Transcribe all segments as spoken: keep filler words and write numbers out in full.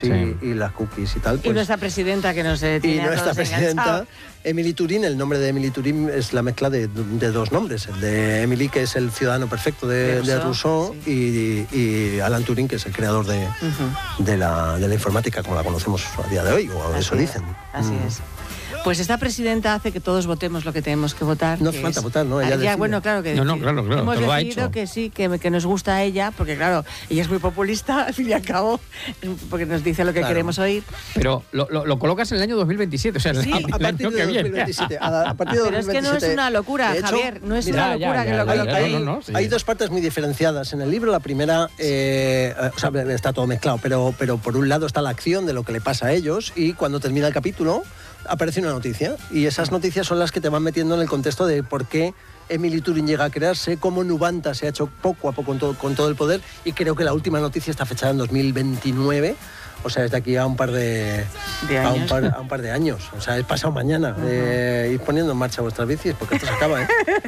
Sí. Y las cookies y tal. Pues, y nuestra presidenta que nos eh, tiene y a nuestra todos presidenta, enganchados. Emily Turing. El nombre de Emily Turing es la mezcla de, de dos nombres. El de Emily, que es el ciudadano perfecto de, de Rousseau, sí. y, y Alan Turing, que es el creador de, uh-huh. de, la, de la informática, como la conocemos a día de hoy, o así eso es, dicen. Así mm. es. Pues esta presidenta hace que todos votemos lo que tenemos que votar. No hace falta es, votar, ¿no? Ella ya, bueno, claro que no, no, claro, claro, hemos que lo decidido ha hecho. que sí, que, que nos gusta a ella, porque claro, ella es muy populista, al fin y al cabo, porque nos dice lo que claro. queremos oír. Pero lo, lo, lo colocas en el año dos mil veintisiete, o sea, sí. el, a, a el año que viene. A, a partir de Pero es que no es una locura, hecho, Javier, no es mira, una locura ya, ya, que ya, lo ya, coloque ya, ahí. no, no, sí. Hay dos partes muy diferenciadas en el libro. La primera, eh, o sea, está todo mezclado, pero, pero por un lado está la acción de lo que le pasa a ellos, y cuando termina el capítulo aparece una noticia, y esas noticias son las que te van metiendo en el contexto de por qué Emily Turing llega a crearse, cómo Nubanta se ha hecho poco a poco con todo, con todo el poder, y creo que la última noticia está fechada en dos mil veintinueve, o sea, es de aquí a un par de, de a, un años. par, a un par de años, o sea, es pasado mañana. Uh-huh. eh, ir poniendo en marcha vuestras bicis, porque esto se acaba, ¿eh?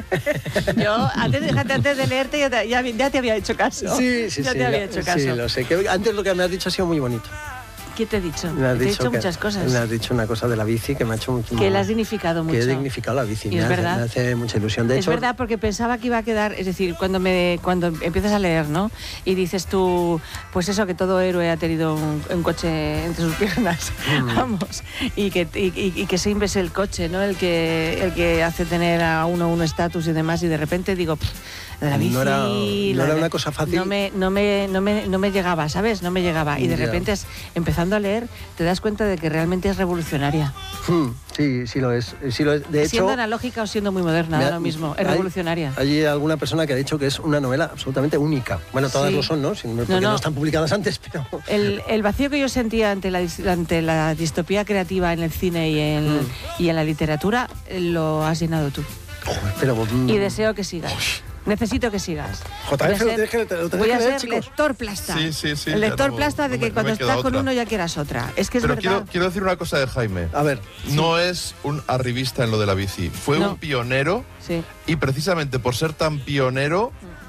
Yo, antes de, antes de leerte, ya te, ya, ya te había hecho caso. Sí, sí, ya sí. te había Ya, hecho caso. sí, lo sé. Que antes lo que me has dicho ha sido muy bonito. ¿Qué te he dicho? Me has te he dicho dicho que, muchas cosas. Me has dicho una cosa de la bici que me ha hecho mucho. Que la has dignificado mucho. Que he dignificado la bici. Y me, es hace, verdad. me hace mucha ilusión. De es hecho, verdad, porque pensaba que iba a quedar, es decir, cuando me cuando empiezas a leer, ¿no? Y dices tú, pues eso, que todo héroe ha tenido un, un coche entre sus piernas, mm. vamos, y que y, y que siempre es el coche, ¿no? El que el que hace tener a uno un estatus y demás, y de repente digo, pff, la bici, no era, no la, era una cosa fácil. No me, no me, no me, no me llegaba, ¿sabes? No me llegaba. Y de yeah. repente, es, empezando a leer, te das cuenta de que realmente es revolucionaria. Hmm, sí, sí lo es. Sí lo es. De hecho, siendo analógica o siendo muy moderna, da lo mismo. Es hay, revolucionaria. Hay alguna persona que ha dicho que es una novela absolutamente única. Bueno, todas sí. lo son, ¿no? Porque no, no, no. no están publicadas antes, pero... El, el vacío que yo sentía ante la, ante la distopía creativa en el cine y en, hmm. y en la literatura, lo has llenado tú. Oh, pero, mm, y deseo que sigas. Oh. Necesito que sigas. J F, lo tienes que, lo tienes voy a que leer, ser chicos. lector plasta. Sí, sí, sí. El lector no, plasta de no que me, cuando no estás con otra. uno ya quieras otra. Es que es Pero verdad. quiero, quiero decir una cosa de Jaime. A ver. No sí. es un arribista en lo de la bici. Fue no. un pionero sí. y precisamente por ser tan pionero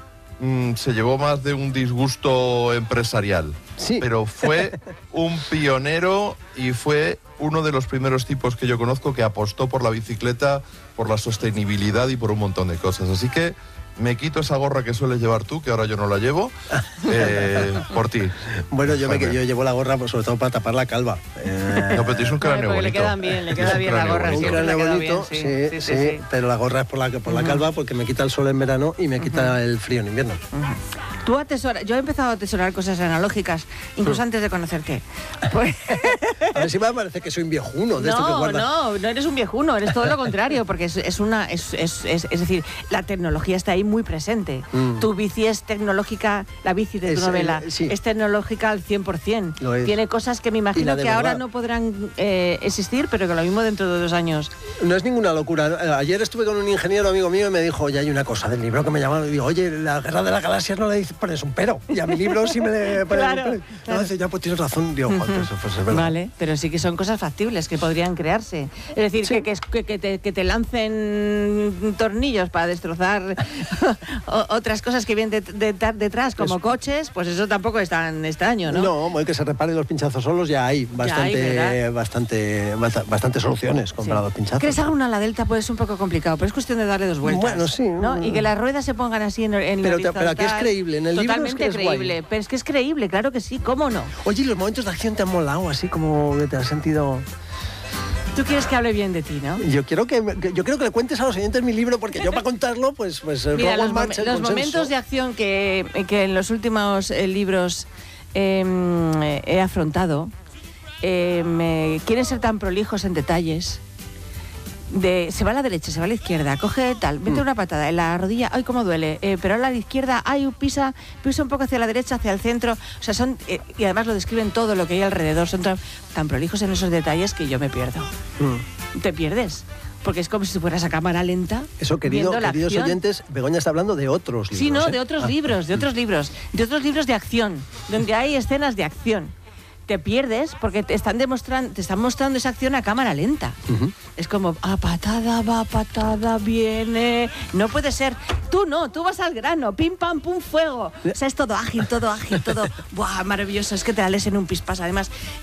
mmm, se llevó más de un disgusto empresarial. Sí. Pero fue un pionero y fue uno de los primeros tipos que yo conozco que apostó por la bicicleta, por la sostenibilidad y por un montón de cosas. Así que me quito esa gorra que sueles llevar tú, que ahora yo no la llevo, eh, por ti. Bueno, yo, me, yo llevo la gorra pues, sobre todo para tapar la calva. Eh... No, pero tienes un cráneo bonito. Le quedan bien, le queda bien la gorra. Un cráneo bonito, bien, sí, sí, sí, sí, sí. Pero la gorra es por la, por la uh-huh. calva porque me quita el sol en verano y me quita uh-huh. el frío en invierno. Uh-huh. Tú atesoras, yo he empezado a atesorar cosas analógicas, incluso uh-huh. antes de conocerte. Pues... A ver si me parece que soy un viejuno de no, esto que guarda. No, no eres un viejuno, eres todo lo contrario, porque es, es una, es, es, es, es decir, la tecnología está ahí muy presente. Mm. Tu bici es tecnológica, la bici de tu es, novela, eh, sí. es tecnológica al cien por cien. Tiene cosas que me imagino que verdad. ahora no podrán eh, existir, pero que lo mismo dentro de dos años. No es ninguna locura. Ayer estuve con un ingeniero amigo mío y me dijo, oye, hay una cosa del libro que me llama, y digo, oye, la Guerra de las Galaxias no le pones un pero, y a mi libro sí me le pones claro, un pero. Claro. No, dice, ya, pues tienes razón, digo, joder, eso pues es verdad. Vale, pero sí que son cosas factibles que podrían crearse. Es decir, sí. que, que, que, te, que te lancen tornillos para destrozar otras cosas que vienen de, de, de, detrás, como eso. coches, pues eso tampoco es tan extraño, ¿no? No, bueno, que se reparen los pinchazos solos, ya hay bastante, ya hay, bastante, bastante, bastante soluciones sí. para los pinchazos. Que les haga una a la Delta puede ser un poco complicado, pero es cuestión de darle dos vueltas. Bueno, sí. ¿no? Y que las ruedas se pongan así en, en pero, horizontal. Pero aquí es creíble, en el libro es que es creíble, guay. Pero es que es creíble, claro que sí, ¿cómo no? Oye, los momentos de acción te han molado, así como que te has sentido... Tú quieres que hable bien de ti, ¿no? Yo quiero que, yo quiero que le cuentes a los oyentes mi libro, porque yo para contarlo, pues... pues Mira, los, marcha, los momentos de acción que, que en los últimos eh, libros eh, he afrontado eh, me, quieren ser tan prolijos en detalles. De, se va a la derecha, se va a la izquierda, coge tal, mete mm. una patada en la rodilla, ay, cómo duele, eh, pero a la izquierda, ay, pisa, pisa un poco hacia la derecha, hacia el centro, o sea, son, eh, y además lo describen todo lo que hay alrededor, son tan, tan prolijos en esos detalles que yo me pierdo. Mm. Te pierdes. Porque es como si fueras a cámara lenta. Eso, querido, queridos acción. oyentes, Begoña está hablando de otros libros. Sí, no, ¿eh? de otros ah. libros, de otros libros, de otros libros de acción, donde hay escenas de acción. Te pierdes porque te están demostrando, te están mostrando esa acción a cámara lenta. Uh-huh. Es como, a patada, va, patada, viene. No puede ser. Tú no, tú vas al grano, pim, pam, pum, fuego. O sea, es todo ágil, todo ágil, todo. ¡Buah, maravilloso! Es que te la lees en un pispás. Además,